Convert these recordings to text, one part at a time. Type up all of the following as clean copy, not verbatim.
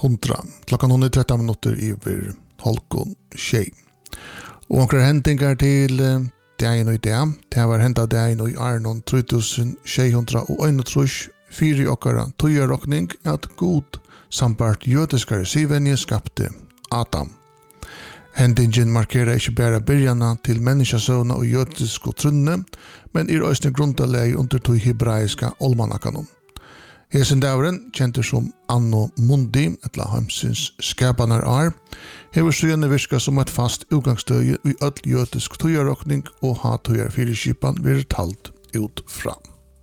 100. Klockan hon 13 minutter över halvgång tjej. Och några händingar till dagen och det. Det var hända dagen och i Arnon 3631 fyra åkara tojarrockning att god sambart jötiskare sivenje skapte Adam. Hendingen markerar ikke bara börjarna till människasövna och jötisk och trunne, men östne grundaläge under tog hebraiska olmanakanon. Hesen davren, kjenter som Anno Mundi, etla heimsins skapanar ar, hever søgjene virka som et fast utgangsstøye i öll jötisk tojarrockning og ha tojarfyrirskipan vir talt ut fram.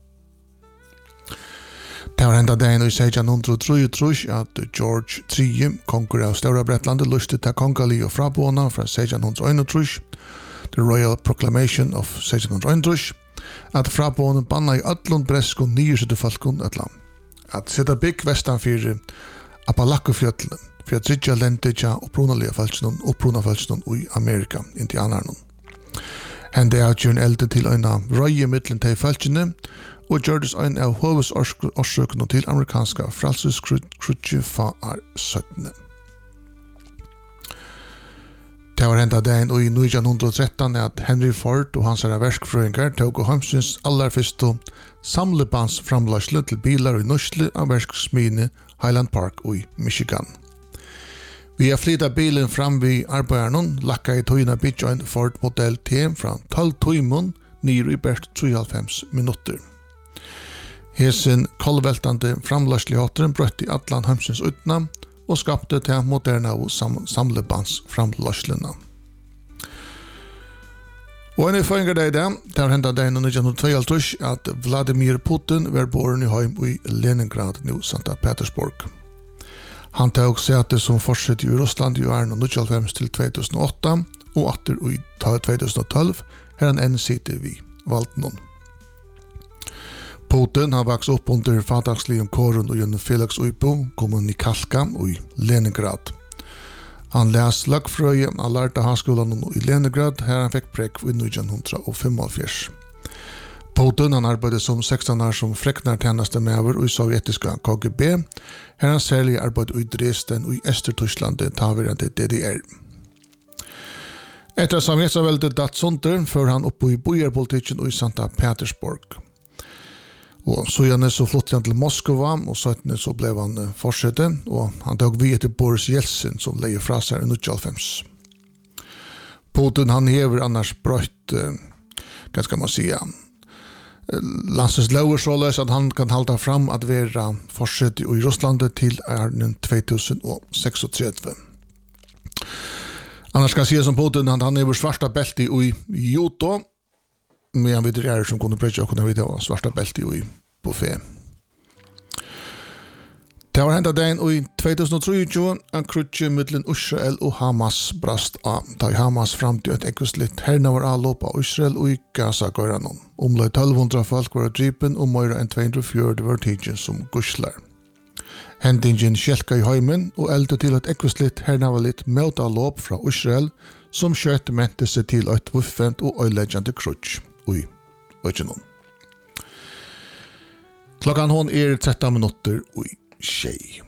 Det var enda dagen i 1633 at George III, konkur av Stora Bretland, lustet til kongali og frabåna fra 1631, The Royal Proclamation of 1631, at frabåna banna i öllund bresk og nyursette falkun at setta bygg vestan fyrir Appalakkufjöllene, for at tryggja lendetja og brunafalsnun i Amerika, indianarnun. Hende avgjørn elde til øyna røye middelen til falskene, og gjørdes en av hovedårsøkene til amerikanska fralseskrutje far 17. Det var enda dagen i 1913 at Henry Ford og hans verskfrøyngar tog heimsins aller første samlebandsframlagsle til bilar i Nøsle av verksmine Highland Park i Michigan. Vi har flyttat bilen fram vid arbeiderne, lakka i tøyna bytja en Ford Model T fra 12 timer nere i bert 93 minutter. Hesen kolveltande framlagslighåtteren brøtt i atlan heimsins utna og skapte til moderna og samlebandsframlagslena. Og en erfaringar det det har hendt dagen i 1922 at Vladimir Putin var born i heim i Leningrad, nu St. Petersburg. Han tog sete som forsett i Russland i åren 1995 til 2008 og atter i 2012 her han enn sitter vi Valtnon. Putin har vokst upp under fadagsligen kåren og gjennom Felix Uipo, kommunen i Kalka og i Leningrad. Han läs lagfrøye av lærte havskolen i Leningrad, her han fikk prekk i 1945. Putin han arbeidde som 16 år som freknartjenestemever i sovjetiska KGB, her han særlig arbeidde i Dresden og i Øster-Tyskland, taverende DDR. Etter sovjetsaveldet datt sunder, før han oppe i bojerpolitikken i St. Petersburg. Og så gjerne så flyttet han til Moskva, og 17 så ble han fortsette, og han tog vid til Boris Jeltsin, som leier fra seg i 1995. Putin han hever annars brøtt, hva skal man si, landsens lover så løs at han kan halda fram at være fortsette i Russland til 2036. Annars skal jeg si som Putin, han hever svarta belte i judo, men vi er som kunne brøtja og kunne vite av svarta belte i buffet. Det var hendt dagen i 2023 en krutje mittlen Israel og Hamas brast av. Da Hamas fram til et ekvistlitt herna var avlåp av Israel og i Gaza-gøyranon. Omløy 1200 folk var dripen og møyre enn 240 var tidsen som guslar. Hendingen skjelka i heimen og elde til et ekvistlitt herna var litt møt avlåp fra Israel som kjøtt mente seg til et vuffent og øyledjande krutj. Oi, ikke noen. Klokkan hon 13 minutter og tjej.